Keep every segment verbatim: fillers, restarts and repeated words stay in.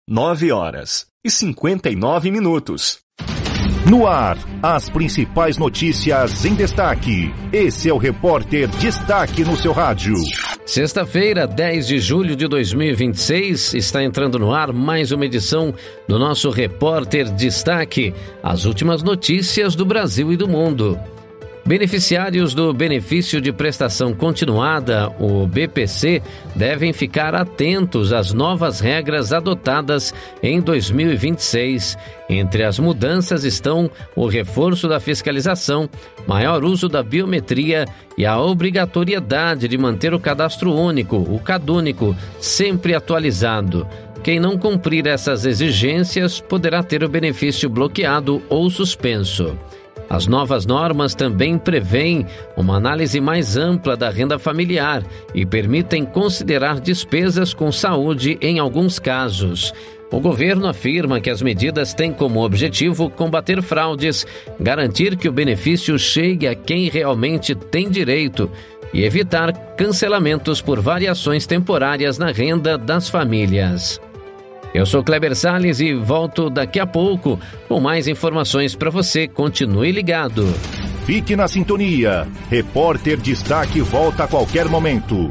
nove horas e cinquenta e nove minutos. No ar, as principais notícias em destaque. Esse é o Repórter Destaque no seu rádio. Sexta-feira, dez de julho de dois mil e vinte e seis, está entrando no ar mais uma edição do nosso Repórter Destaque. As últimas notícias do Brasil e do mundo. Beneficiários do Benefício de Prestação Continuada, o B P C, devem ficar atentos às novas regras adotadas em dois mil e vinte e seis. Entre as mudanças estão o reforço da fiscalização, maior uso da biometria e a obrigatoriedade de manter o cadastro único, o CadÚnico, sempre atualizado. Quem não cumprir essas exigências poderá ter o benefício bloqueado ou suspenso. As novas normas também prevêem uma análise mais ampla da renda familiar e permitem considerar despesas com saúde em alguns casos. O governo afirma que as medidas têm como objetivo combater fraudes, garantir que o benefício chegue a quem realmente tem direito e evitar cancelamentos por variações temporárias na renda das famílias. Eu sou Kleber Salles e volto daqui a pouco com mais informações para você. Continue ligado. Fique na sintonia. Repórter Destaque volta a qualquer momento.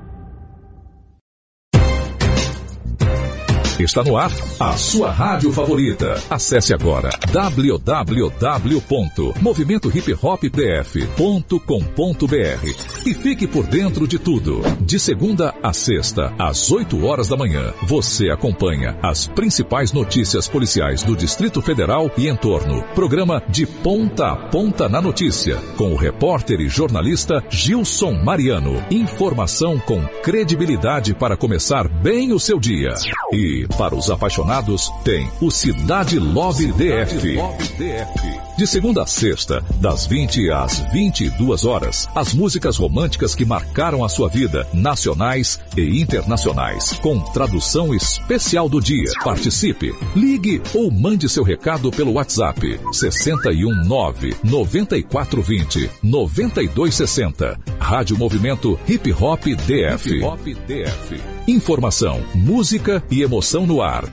Está no ar a sua rádio favorita. Acesse agora w w w ponto movimento hip hop p f ponto com ponto b r e fique por dentro de tudo. De segunda a sexta, às oito horas da manhã, você acompanha as principais notícias policiais do Distrito Federal e entorno. Programa De Ponta a Ponta na Notícia, com o repórter e jornalista Gilson Mariano. Informação com credibilidade para começar bem o seu dia. E para os apaixonados, tem o Cidade Love D F. De segunda a sexta, das vinte às vinte e duas horas, as músicas românticas que marcaram a sua vida, nacionais e internacionais, com tradução especial do dia. Participe, ligue ou mande seu recado pelo WhatsApp sessenta e um nove, noventa e quatro vinte, noventa e dois sessenta. Rádio Movimento Hip Hop D F. Informação, música e emoção no ar.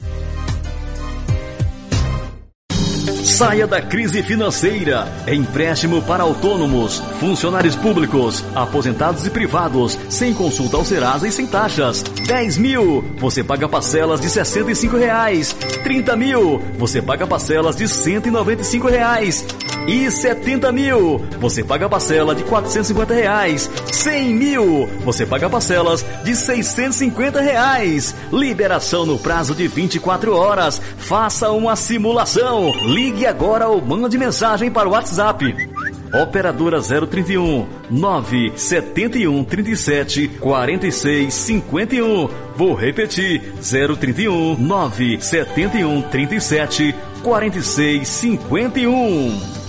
Saia da crise financeira. Empréstimo para autônomos, funcionários públicos, aposentados e privados, sem consulta ao Serasa e sem taxas. dez mil, você paga parcelas de sessenta e cinco reais. trinta mil, você paga parcelas de cento e noventa e cinco reais. E setenta mil, você paga parcela de quatrocentos e cinquenta reais. cem mil, você paga parcelas de seiscentos e cinquenta reais. Liberação no prazo de vinte e quatro horas. Faça uma simulação. Ligue agora ou mande mensagem para o WhatsApp. Operadora zero trinta e um, nove sete um, trinta e sete, quarenta e seis, cinquenta e um. Vou repetir, zero trinta e um, nove sete um, trinta e sete, quarenta e seis, cinquenta e um.